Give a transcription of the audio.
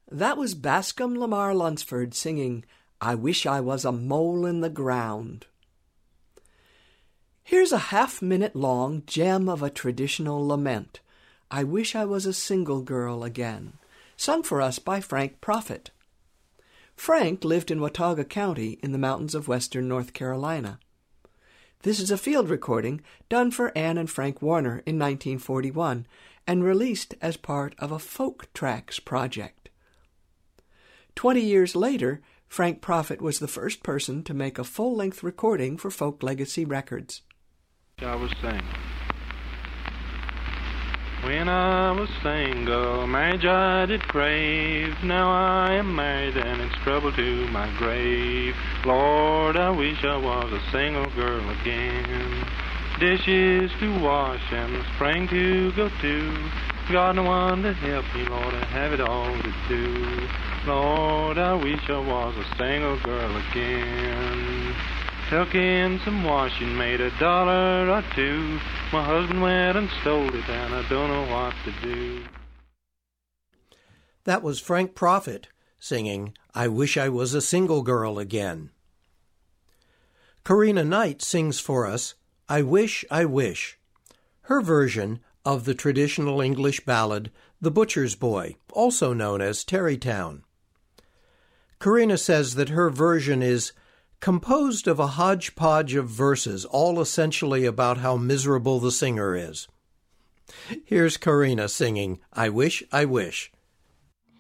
That was Bascom Lamar Lunsford singing, "I Wish I Was a Mole in the Ground." Here's a half-minute long gem of a traditional lament, "I Wish I Was a Single Girl Again," sung for us by Frank Prophet. Frank lived in Watauga County in the mountains of western North Carolina. This is a field recording done for Ann and Frank Warner in 1941 and released as part of a Folk Tracks project. 20 years later, Frank Prophet was the first person to make a full-length recording for Folk Legacy Records. I was saying, when I was single, marriage I did crave. Now I am married and it's trouble to my grave. Lord, I wish I was a single girl again. Dishes to wash and the spring to go to. Got no one to help me, Lord, I have it all to do. Lord, I wish I was a single girl again. Took in some washing, made $1 or $2. My husband went and stole it, and I don't know what to do. That was Frank Prophet singing, "I Wish I Was a Single Girl Again." Karina Knight sings for us, "I Wish, I Wish," her version of the traditional English ballad, "The Butcher's Boy," also known as Tarrytown. Karina says that her version is composed of a hodgepodge of verses, all essentially about how miserable the singer is. Here's Karina singing, "I Wish, I Wish."